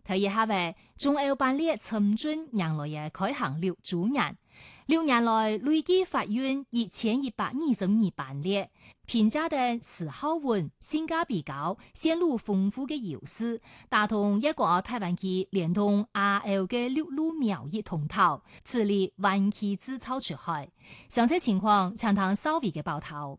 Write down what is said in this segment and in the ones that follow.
睇一下為中歐班列深圳讓來嘅開行6周年，6年來累計發運1122班列，評價的時效穩、性價比高、線路豐富嘅優勢，打通一個台灣機連同RL嘅陸路貿易通道，致力灣區製造出海。詳細情況請聽稍微嘅報道。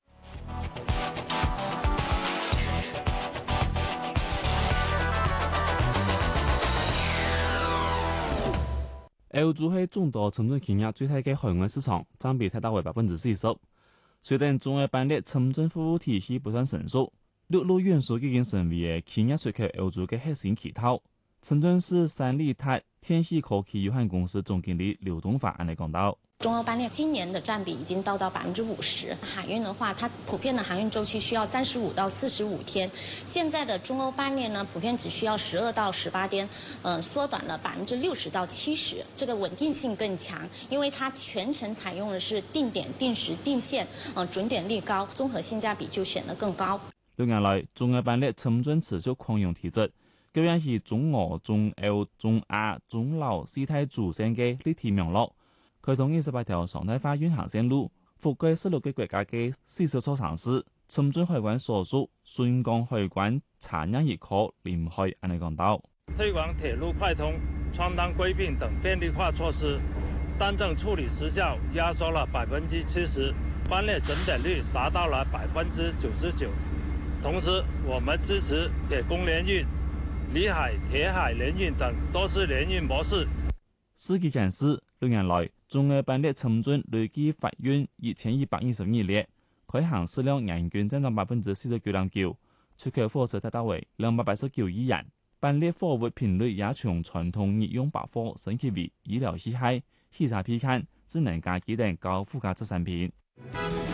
歐洲係眾多深圳企業最大嘅海外市場，佔比達到為40%。雖然中歐班列深圳服務體系不算成熟，陸路運輸已經成為企業出口歐洲嘅核心渠道。深圳市三利泰天喜科技有限公司總經理劉東發安尼講到。 中歐班列今年的佔比已經到50%，海運的話，它普遍的航運週期需要35到45天，現在的中歐班列呢，普遍只需要12到18天，縮短了60%到70%，這個穩定性更強，因為它全程採用的是定點、定時、定線，準點率高，綜合性價比就顯得更高。 6年來，中歐班列深圳持續擴容提質，究竟係中俄、中歐、中亞、中老四大主線嘅立體網絡。開通28條常態化運航線路，覆蓋16個國家嘅40座城市。深圳海關所屬順江海關查驗一科臨海安尼講到， 推廣鐵路快通、創單歸併等便利化措施，單證處理時效壓縮了70%，班列準點率達到了99%。同時，我們支持鐵公聯運、離海、鐵海聯運等多式聯運模式。 司機顯示，6年來，中歐班列深圳累計發運1122列，開行數量人均增長49.9%，出口貨車達到為289億元，班列貨物頻率也從傳統日用百貨升級為醫療器械、汽車皮件、智能家居等高附加值產品。